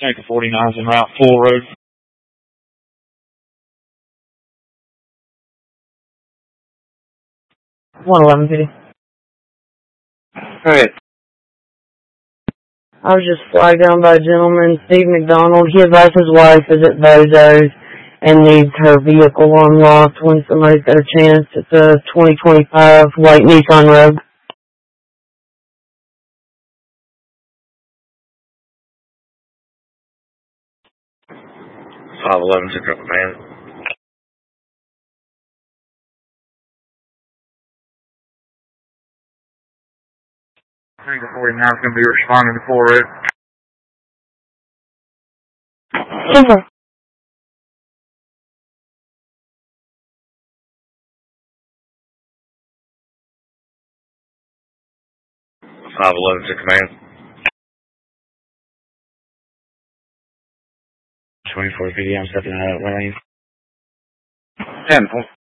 Tanker 49's en route, full road. 111 50. Alright. I was just flagged down by a gentleman, Steve McDonald. He advised his wife is at Bozo's and needs her vehicle unlocked when somebody's got a chance. It's a 2025 white Nissan Rogue. 511 took up a van. Tanker 49's going to be responding to full road. Super. 511 to command. 24 PD, I'm stepping out of lane. 10.